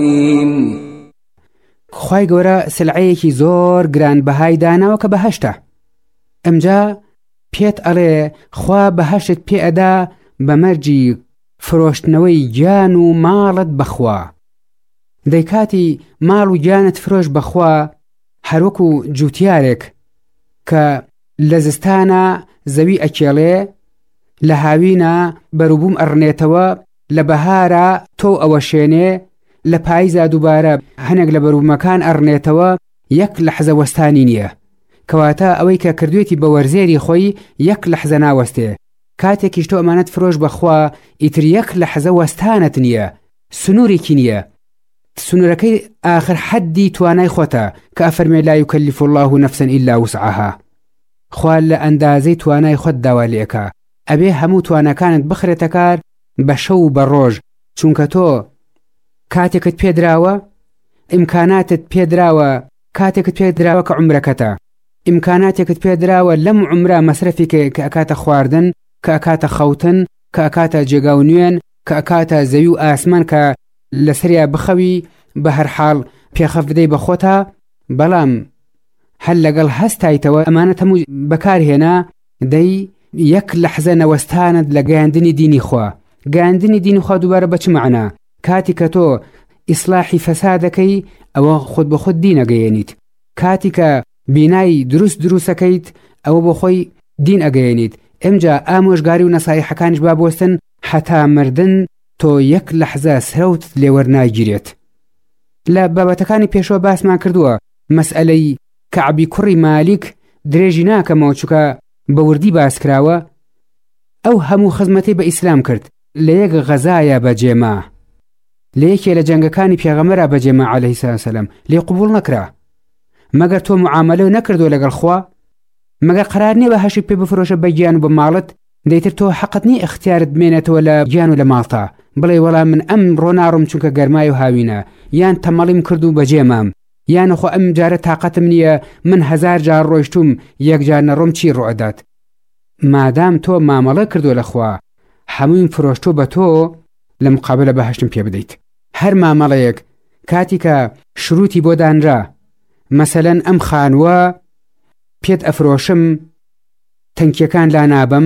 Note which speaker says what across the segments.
Speaker 1: خوای گەورە سلعەیەکی زۆر گران بەهای داناوە کە بەهەشتە. ئەمجا پێت ئەڵێ خوا بەهەشت پێ ئەدا بە مەرجی فرۆشتنەوەی گیان و ماڵت بەخوا. دەی کاتی ماڵ و گیانت فرۆش بەخوا هەروەکو جوتیارێک کە لە زستانە زەوی ئەکێڵێ، لە هاوینە بەروبووم ئەڕنێتەوە، لە بەهارە تۆ ئەوە شوێنێ، لە پاییزا دووبارە هەنێک لە بەروبوومەکان ئەڕنێتەوە، یەک لەحزە وەستانی نییە. کەواتە ئەوەی کە کردوێتی بە وەرزێری خۆی یەک لەحزە ناوەستێ. کاتێکیش تۆ ئەمانەت فرۆش بەخوا ئیتر یەک لەحزە وەستانت نییە، سنوورێکی نییە. سنوورەکەی ئاخر حەدی توانای خۆتە کە ئەفەرمێ لا یوکەلیف الله نەفسا ئیلا وسعها. خوا لە ئەندازەی توانای خۆت داوا لێکە، ئەبێ هەموو توانەکانت بخرێتە کار بە شەو و بە ڕۆژ، چونکە تۆ کاتێکت پێدراوە، ئیمکاناتت پێدراوە، کاتێکت پێدراوە کە عومرەکەتە، ئیمکاناتێکت پێدراوە لەم عومرە مەسرەفێکە کە ئەکاتە خواردن، کە ئەکاتە خەوتن، کە ئەکاتە جێگا و نوێن، کە ئەکاتە زەوی و ئاسمان کە لەسەریا بخەوی، بە هەر حاڵ پێخەف بدەی بە خۆتا. بەڵام هەل لەگەڵ هەستایتەوە ئەمانەت هەموو بەکارهێنا، دەی یەک لەحزە نەوەستانت لە گەیاندنی دینی خوا. گەیاندنی دینی خوا دووبارە بە چ مەعنا؟ کاتی کە تۆ ئیسلاحی فەسادەکەی ئەوە خۆت بە خۆت دین ئەگەیەنیت. کاتی کە بینایی دروستەکەیت ئەوە بۆ خۆی دین ئەگەیەنیت. ئەمجا ئامۆژگاری و نەسایحەکانیش بابوەستن حتا مردن تۆ یەک لەحزە سرەوت لێوەرناگیرێت. لە بابەتەکانی پێشەوە باسمان کردووە مەسئلەی کەعبی کوڕی مالیک درێژی ناکەمەوە چونکە بە وردی باس کراوە. ئەو هەموو خزمەتی بە ئیسلام کرد، لە یەک غەزایە بەجێما، لە یەکێ لە جەنگەکانی پێغەمبەرە بەجێما عەلەیهی سەلام لێ قبوڵ نەکرا. مەگەر تۆ معاملە نەکردو لەگەڵ خوا، مەگەر قرار نییە بە هەشی پێ بفرۆشە بە گیان و بە ماڵت، دەیتر تۆ حەقت نی اختیارت بمێنێتەوە لە گیان و لە ماڵتا، بڵێ وەڵام من ئەم ڕۆناڕم چونکە گەرمای و هاوینە، یان تەمەڵیم کرد و بەجێمام، یان خۆ ئەم جارە تااقەتم نییە من 1000 جار ڕۆیشتوم یەک جار نەڕۆم چی ڕۆدات. مادام تۆ مامەڵە کردو لە خوا، هەمووی فرۆشتۆ بە تۆ لە مقابلە بەهەشتم پێ بدەیت. هەر مامەڵەیەک کاتی کە شروتی بۆ دانرا، مەسەلەن ئەم خانووە پێت ئەفرۆشم، تەنکیەکان لا نابم،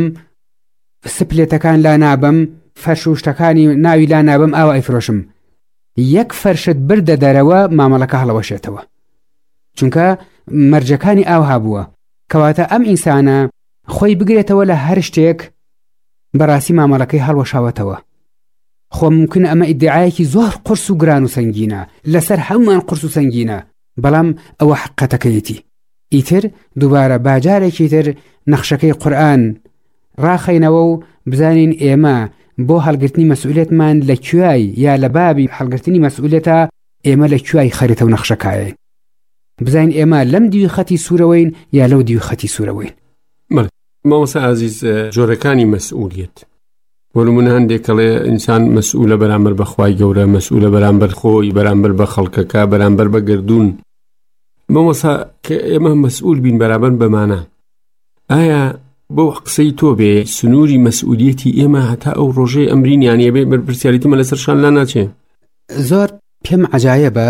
Speaker 1: سپلێتەکان لا نابم، فەرشوشتەکانی ناوی لا نابم، ئاوا ئەیفرۆشم. یەک فەرشت بردە دەرەوە مامەڵەکە هەڵەوەشێتەوە، چونکە مەرجەکانی ئاوها بووە. کەواتە ئەم ئینسانە خۆی بگرێتەوە لە هەر شتێک بەڕاستی مامەڵەکەی هەڵوەشاوەتەوە. خۆ ممکن ئەمە ئیدعایەکی زۆر قرس و گران و سەنگینە، لەسەر هەمومان قرس و سەنگینە، بەڵام ئەوە حقەتەکەیەتی. ئیتر دووبارە باجارێکی تر نەخشەکەی قورئان ڕاخەینەوە و بزانین ئێمە بۆ هەڵگرتنی مەسئولێتمان لە کوێی، یا لە بابی هەڵگرتنی مەسئولێتە ئێمە لە کوێی خەریتە و نەخشەکایە. بزانین ئێمە لەم دیوی خەتی سوورەوەین یا لەو دیوی خەتی سوورەوەین.
Speaker 2: مامۆستا عەزیز، جۆرەکانی مەسئولیت وەلومن هەندێکەڵێ ئینسان مەسئولە بەرامبەر بە خوای گەورە، مەسئولە بەرامبەر خۆی، بەرامبەر بە خەڵکەکە، بەرامبەر بە گردون. مامۆستا کە ئێمە مەسئول بین بەرامبەر بەمانە، ئایا بۆ قسەی تۆ بێ سنووری مەسئولیەتی ئێمە هەتا ئەو ڕۆژەی ئەمرینیانە بێ بەرپرسیاریتمە لەسەرشان لا ناچێ؟
Speaker 1: زۆر پێم عەجایبە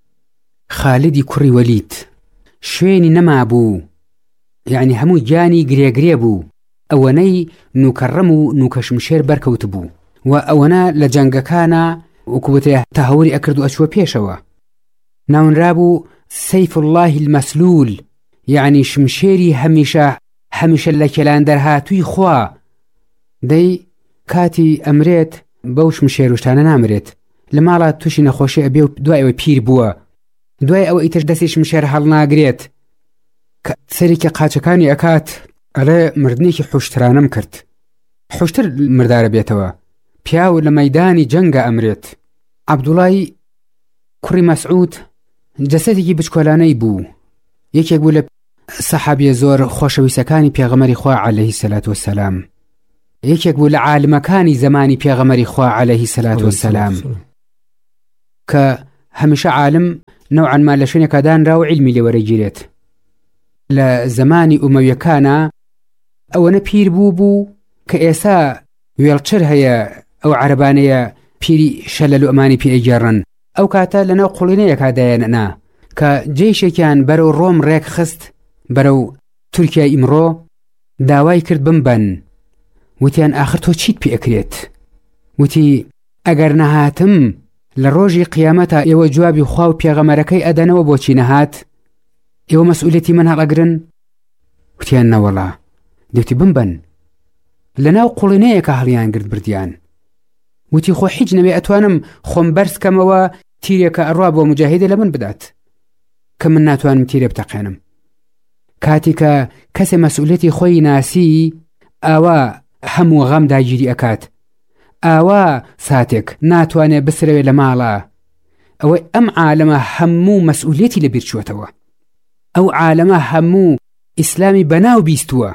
Speaker 1: خالیدی کوڕی وەلید شوێنی نەمابوو، یعنی هەموو گیانی گرێگرێ بوو، ئەوەنەی نوکەڕەم و نوکەشمشێر بەرکەوت بوو و ئەوەنە لە جەنگەکانە وەکووتێ تەهەوری ئەکرد و ئەچوە پێشەوە. ناونرابوو سەیف الله المەسلول، یعنی شمشێری هەمیشە لە کێلان دەرهاتووی خوا. دەی کاتی ئەمرێت بەو شمشێر وشتانە نامرێت، لە ماڵە تووشی نەخۆشی ئەبێ و دوای ئەوە پیر بووە، دوای ئەوە ئیتر دەستی شمشێر هەڵ ناگرێت، کە سەرێکی قاچەکانی ئەکات ئەڵێ مردنێکی حوشترانم کرد، حوشتر مردارە بێتەوە، پیاو لە مەیدانی جەنگە ئەمرێت. عەبدوڵای کوڕی مەسعود جەسەدێکی بچکۆلانەی بوو، یەکێک بوو لە سەحابیە زۆر خۆشەویستەکانی پێغەمەری خوا عەلەیهی سەلات وەسەلام، یەکێک بوو لە عالمەکانی زەمانی پێغەمەری خوا عەلەیهی سەلات وەسەلام، کە هەمیشە عالم نەوعەن ما لە شوێنێکا دانرا و عیلمی لێوەرەگیرێت. لە زەمانی ئومەویەکانە ئەوەنە پیر بوو کە ئێستا وێڵچەر هەیە، ئەو عەرەبانەیە پیری شەلەل و ئەمانی پێ ئەگێڕن، ئەو کاتە لەناو قوڵینەیەکا دایەنەنا کە جێیشێکیان بەرەو ڕۆم ڕێک خست بەرەو تورکیا ئیمڕۆ داوای کرد بمبەن وتیان ئاخر تۆ چیت پێ ئەکرێت وتی ئەگەر نەهاتم لە ڕۆژی قیامەتە ئێوە جوابی خوا و پێغەمەرەکەی ئەدەنەوە بۆچی نەهات ئێوە مەسئولەتی من هەڵەگرن وتیان نەوەڵا دەوتی بمبەن لەناو قوڵینەیەکە هەڵیان گرت بردیان وتی خۆ هیچ نەبێ ئەتوانم خۆم بەرزکەمەوە تیرێکە ئەڕوا بۆ مجاهیدە لە من بدات کە من ناتوانم تیرێ بتەقێنم کاتی کە کەسێ مەسئولەتی خۆی ناسی ئاوا هەموو غەم داگیری ئەکات ئاوا ساتێک ناتوانێ بسرەوێ لە ماڵە ئەوەی ئەم عالەمە هەموو مەسئولەتی لە بیر چووەتەوە ئەو عالەمە هەموو ئیسلامی بەناو بیستووە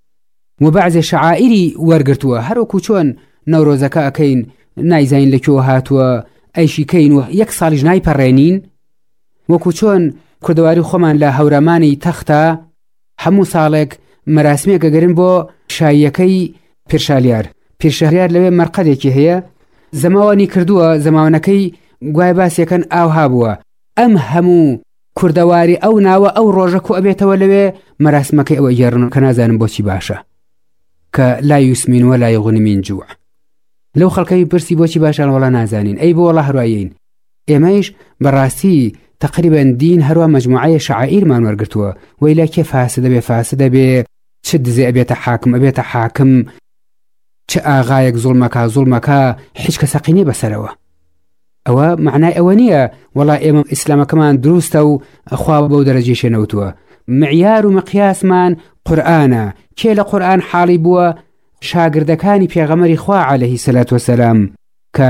Speaker 1: و بەعزێ شەعائیری وەرگرتووە هەروەکو چۆن نەورۆزەکە ئەکەین نایزانین لەکوێوە هاتووە ئەیشی کەین و یەک ساڵیش نایپەڕێنین وەکو چۆن کوردەواری خۆمان لە هەورەمانی تەختە هەموو ساڵێک مەراسمێکە گەرن بۆ شاییەکەی پیرشەهریار لەوێ مەرقەدێکی هەیە زەماوانی کردووە زەماوانەکەی گوای باسیەکەن ئاوها بووە ئەم هەموو کوردەواری ئەو ناوە ئەو ڕۆژەکو ئەبێتەوە لەوێ مەراسمەکەی ئەوە گێڕن کە نازانم بۆچی باشە کە لا یوسمین ولا یغنی من جوع لەو خەڵکەی پرسی بۆچی باشان وەڵا نازانین ئەی بۆ وەڵا هەروایین ئێمەیش بەڕاستی تقریبا دین هەروە مجموعەیە شەعائیرمان وەرگرتووە وەیلا کێ فاسدە بێ چ دزێ ئەبێتە حاکم چ ئاغایەک زوڵمەکە هیچ کەسەقی نیە بەسەرەوە ئەوە معنای ئەوە نییە وەڵا ئێمە ئیسلامەکەمان دروستە و خوا بەو دەرەجێ شێنەوتووە معیار و مقیاسمان قورئانە کێ لە قورئان حاڵی بووە شاگردەکانی پێغەمەری خوا عەلەیهی سەلات وەسەلام کە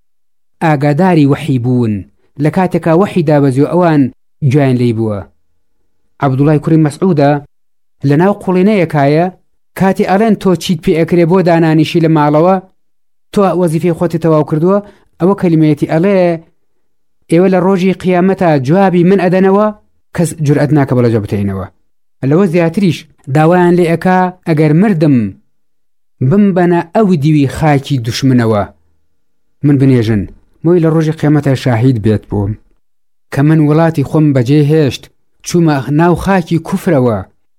Speaker 1: ئاگاداری وحی بوون لە کاتێکا وحی دابەزیوە ئەوان گویان لێی بووە عەبدوڵای کوڕی مەسعودە لەناو قوڵینەیەکایە کاتی ئەڵێن تۆ چیت پێ ئەکرێ بۆ دانانیشی لە ماڵەوە تۆ وەزیفەی خۆتی تەواو کردووە ئەوە کەلیمەیەتی ئەڵێ ئێوە لە ڕۆژی قیامەتە جوابی من ئەدەنەوە کەس جورئەت ناکە بەڵەجە بتێنەوە لەوە زیاتریش داوایان لێ ئەکا ئەگەر مردم بمبەنە ئەو دیوی خاکی دوشمنەوە من بنێژن مۆی لە ڕۆژی قیامەتە شاهید بێت بووم کە من وڵاتی خۆم بەجێ هێشت چوومە ناو خاکی کوفرەوە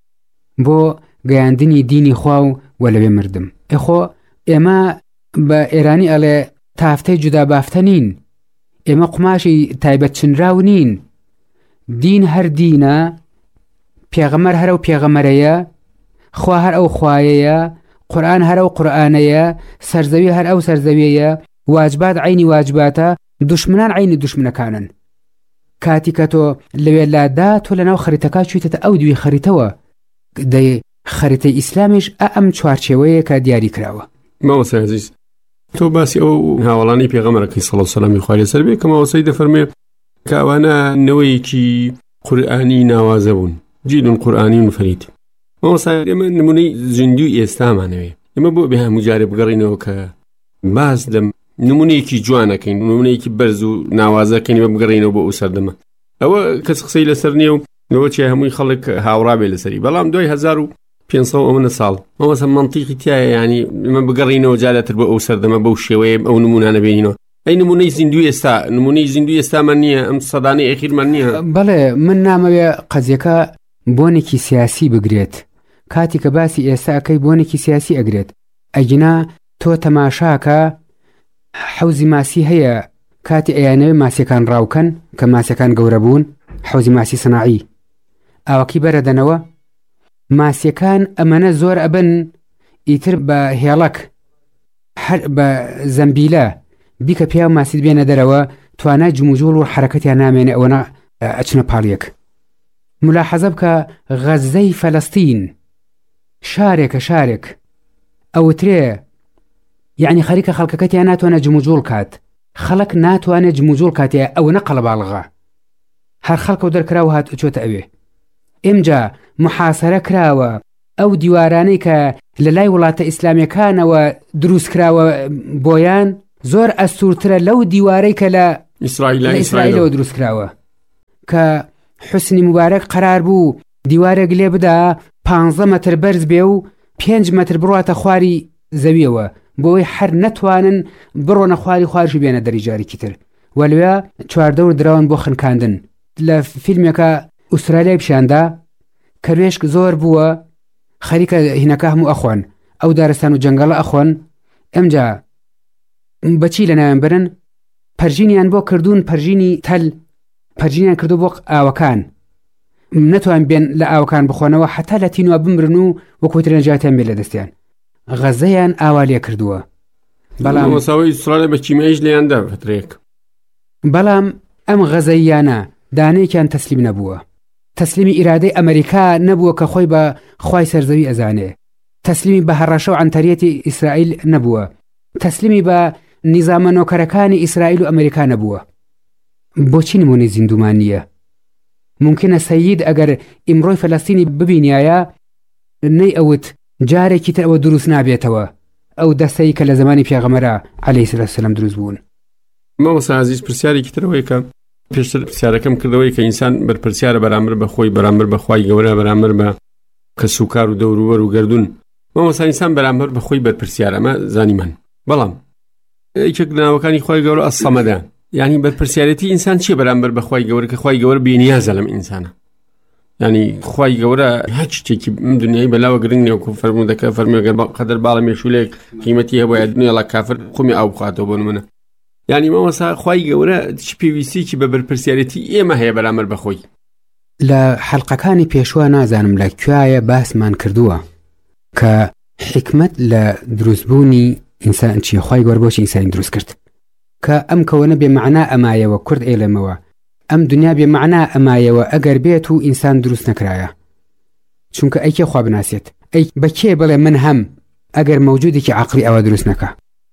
Speaker 1: بۆ گەیاندنی دینی خوا و لەوێ مردم ئەخۆ ئێمە بە ئێرانی ئەڵێ تافتەی جودا بافتە نین ئێمە قماشی تایبەت چنراو نین دین هەر دینە پێغەمەر هەر ئەو پێغەمەرەیە خوا هەر ئەو خوایەیە قورئان هەر ئەو قورئانەیە سەرزەوی هەر ئەو سەرزەویەیە واجبات عینی واجباتە دوشمنان عینی دوشمنەکانن کاتی کە تۆ لەوێ لادا تۆ لەناو خەریتەکە چویتە ئەو دوی خەریتەوە دەی خەریتەی ئیسلامیش ئەم چوارچێوەیە کە دیاری کراوە
Speaker 2: ماوەسە عەزیز تۆ باسی ئەو هاوڵانی پێغەمبەرەکەی صلی الله علیه و خوای لەسەر بێ کە ماوەسەی دەفەرمێ کە ئەوانە نەوەیەکی قورئانی ناوازە بوون جیل قورئانی فەرید ماوەسە ئێمە نمونەی زیندوی ئێستامانەوێ ئێمە بۆ بێ هەموو جارێ بگەڕینەوە کە باز لەم نمونەیەکی جوانەکەین نمونەیەکی بەرز و ناوازەکەین بە بگەڕینەوە بۆ ئەو سەردەمە ئەوە کەس قسەی لەسەر نییە و لەوە چی هەمووی خەڵک هاوڕا بێ لەسەری بەڵام دوای 1500 ئەوەنە ساڵ ماوەسە منطیقی تایە یعنی ئێمە بگەڕینەوە جالەتر بۆ ئەو سەردەمە بەو شێوەیە ئەو نمونانە بینینەوە ئەی نمونەی زیندوی ئێستامان نییە ئەم سەدانەی ئەخیرمان نییە
Speaker 1: بەڵێ من نامەوێ قەزیەکە بۆنێکی سیاسی بگرێت کاتی کە باسی ئێستا ئەکەی بۆنێکی سیاسی ئەگرێت ئەگینا تۆ تەماشاکە حەوزی ماسی هەیە کاتی ئەیانەوێ ماسیەکان ڕاوکەن کە ماسیەکان گەورە بوون حەوزی ماسی سەناعی ئاوەکی بەرەدەنەوە ماسیەکان ئەمەنە زۆر ئەبن ئیتر بە هێڵک بە زەمبیلە بیکە پیا ماسیت بێنە دەرەوە توانای جموجوڵ و حرەکەتیان نامێنێ ئەوەنە ئەچنە پاڵیەک ملاحەزە بکە غەزەی فەلەستین شارێک ئەوترێ یعنی خەریکە خەڵکەکەتیان ناتوانە جموجوڵ کات خەڵک ناتوانێت جموجوڵ کاتێ ئەوەنە قەڵەباڵغا هەر خەڵکە و دەرکراوە هات چۆتە ئەوێ ئێمجا محاسەرە کراوە ئەو دیوارانەی کە لە لای وڵاتە ئیسلامیەکانەوە دروست کراوە بۆیان زۆر ئەستورترە لەو دیوارەی کە لە ئیسرائیلەوە دروست کراوە کە حوسنی مبارەک قەرار بوو دیوارێک لێ بدا 15 مەتر بەرز بێ و 5 مەتر بڕاتە خواری زەویەوە بۆی هەر نەتوانن بڕۆنە خواری خوارشی بێنە دەریجارێکی تر وەلوێ چواردەور دراون بۆ خنکاندن. لە فیلمێکە ئوسترالیای پیشاندا کە وێشک زۆر بووە خەریکە هینەکە هەموو ئەخۆن ئەو دارستان و جەنگەڵە ئەخۆن. ئەمجا بەچی لەناوێن برن پەرژینیان بۆ کردوون پەرژینی تەل پەرژینیان کردو بۆ ئاوەکان نەتوان بێن لە ئاوەکان بخۆنەوە حتا لە تینوە بمرن و وەکوتر نەجاتیان بێ لە دەستیان غەزەیان ئاوا لێ کردووە.
Speaker 2: بەڵام مۆساوی ئوسترالیا بە کیمیایش لێیاندا فترێک
Speaker 1: بەڵام ئەم غەزەیانە دانەیەکیان تەسلیم نەبووە. تەسلیمی ئیرادەی ئەمریکا نەبووە کە خۆی بە خوای سەرزەوی ئەزانێ. تەسلیمی بە هەڕەشە و عنتەریەتی ئیسرائیل نەبووە. تەسلیمی بە نیزامە نۆکەرەکانی ئیسرائیل و ئەمریکا نەبووە. بۆچی نمونەی زیندومان نییە؟ ممکنە سەید ئەگەر ئیمڕۆی فەلەستینی ببینایە نەی ئەوت جارێکی تر ئەوە دروست نابێتەوە ئەو دەستەی کە لە زمانی پێغەمبەرە عەلەیهی سەلام دروست بوون.
Speaker 2: مامۆستا عەزیز پرسیارێکی ترەوەی کە پێشتر پرسیارەکەم کردەوەی کە ئینسان بەرپرسیارە بەرامبەر بە خۆی بەرامبەر بە خوای گەورە بەرامبەر بە کەس و کار و دەوروبەر و گردون. مامۆستا ئینسان بەرامبەر بە خۆی بەرپرسیارە ئەمە زانیمان. بەڵام یەکێک لە ناوەکانی خوای گەورە ئەسەمەدە، یعنی بەرپرسیارەتی ئینسان چیە بەرامبەر بە خوای گەورە کە خوای گەورە بێنیازە لەم ئینسانە؟ یعنی خوای گەورە هیچ شتێکی دنیای بەلاوە گرنگ نییە وەکو فەرموو دەکە فەرمووی ئەگەر قەدەر باڵە مێشولێک قیمەتی هەبوایە دنیا لە کافر خومی ئاو بخاتەوە بۆ نمونە. یعنی مامۆستا خوای گەورە چ پێویستیی بە بەرپرسیارەتی ئێمە هەیە بەرامبەر بە خۆی؟
Speaker 1: لە حەڵقەکانی پێشوە نازانم لە کوایە باسمان کردووە کە حکمت لە دروستبوونی ئینسان چیە، خوای گەورە بۆچی ئینسانی دروست کرد کە ئەم کەوەنە بێمەعنا ئەمایەوە کورد ئێلەمەوە ئەم دنیا بێمەعنا ئەمایەوە ئەگەر بێت و ئینسان دروست نەکرایە. چونکە ئەیکێ خوا بناسێت ئەی بەکێ بڵێ من هەم ئەگەر مەوجودێکی عەقلی ئەوە دروست نەکە.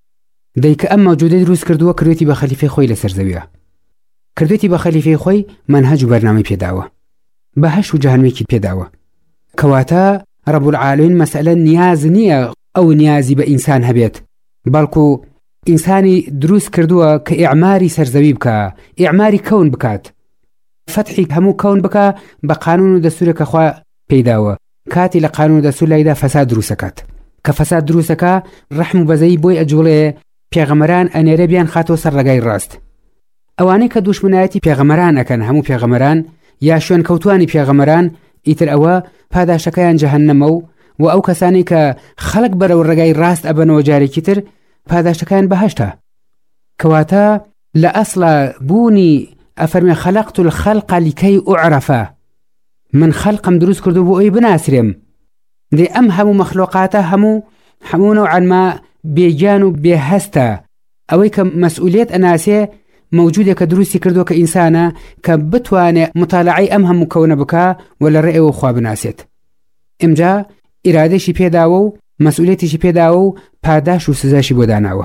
Speaker 1: دەیکە ئەم مەوجودەی دروست کردووە کردوێتی بە خەلیفەی خۆی لەسەر زەویە، کردوێتی بە خەلیفەی خۆی مەنهەج و بەرنامەی پێداوە، بەهەشت و جەهەنمێکی پێداوە. کەواتە ڕەب العالەمین مەسئلە نیاز نییە ئەو نیازی بە ئینسان هەبێت، بەڵکو ئینسانی دروست کردووە کە ئیعماری سەرزەوی بکە، ئیعماری کەون بکات، فەتحی هەموو کەون بکە بە قانون و دەستورێکە خوا پێداوە. کاتی لە قانون و دەستور لایدا فەساد دروستەکات، کە فەساد دروستەکە ڕەحم و بەزەیی بۆی ئەجوڵێ پێغەمەران ئەنێرە بیان خاتەوە سەر ڕێگای ڕاست. ئەوانەی کە دوشمنایەتی پێغەمەران ئەکەن هەموو پێغەمەران یا شوێن کەوتوانی پێغەمەران ئیتر ئەوە پاداشەکەیان جەهەنەمە و ئەو کەسانی کە خەڵک بەرەو ڕێگای ڕاست ئەبەنەوە جارێکی تر پاداشەکەیان بەهەشتە. کەواتە لە ئەسڵە بوونی ئەفەرمێ خەلەقت الخەلق لکەی ئوعرەفە، من خەلقم دروست کردو بۆ ئەوی بناسرێم. دێ ئەم هەموو مەخلوقاتە هەموو نەوعانما بێگیان و بێهەستە. ئەوەی کە مەسئولیت ئەناسێ مەوجودێکە دروستی کردو کە ئینسانە کە بتوانێت مطالعەی ئەم هەموو کەونە بکە و لە ڕێئەوە خوا بناسێت. ئەمجا ئیرادەشی پێداوە و مەسئولیتیشی پێداوە و پاداش و سزاشی بۆ داناوە.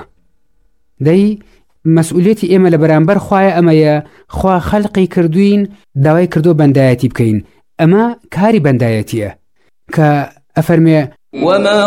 Speaker 1: دەی مەسئولیتی ئێمە لە بەرامبەر خوایە ئەمەیە خوا خەلقی کردوین داوای کردو بەندایەتی بکەین. ئەمە کاری بەندایەتیە کە ئەفەرمێ
Speaker 3: وما